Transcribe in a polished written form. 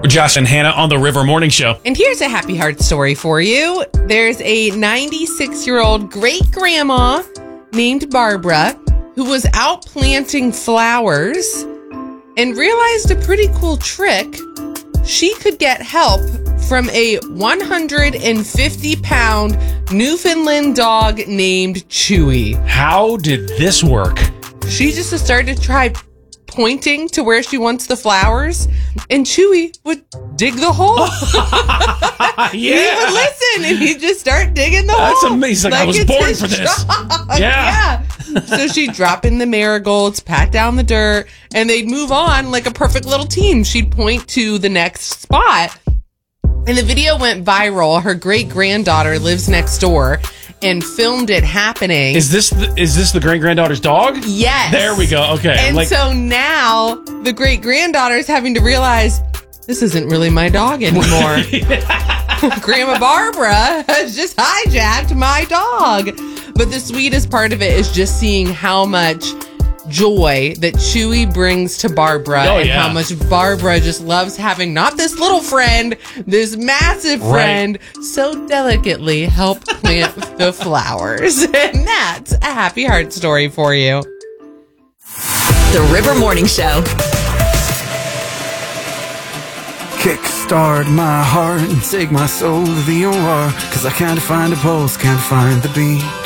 Josh and Hannah on the River Morning Show. And here's a happy heart story for you. There's a 96-year-old great-grandma named Barbara who was out planting flowers and realized a pretty cool trick. She could get help from a 150-pound Newfoundland dog named Chewy. How did this work? She just started to try pointing to where she wants the flowers, and Chewy would dig the hole. He would listen, and he'd just start digging the hole. That's amazing. Like I was it's born his for this. job. Yeah. So she'd drop in the marigolds, pat down the dirt, and they'd move on like a perfect little team. She'd point to the next spot. And the video went viral. Her great-granddaughter lives next door and filmed it happening. Is this the great-granddaughter's dog? Yes. There we go. Okay. And so now the great-granddaughter is having to realize, this isn't really my dog anymore. Grandma Barbara has just hijacked my dog. But the sweetest part of it is just seeing how much joy that Chewy brings to Barbara and how much Barbara just loves having not this little friend, this massive friend, so delicately help plant the flowers. And that's a happy heart story for you. The River Morning Show. Kickstart my heart and take my soul to the OR, 'cause I can't find a pulse, can't find the beat.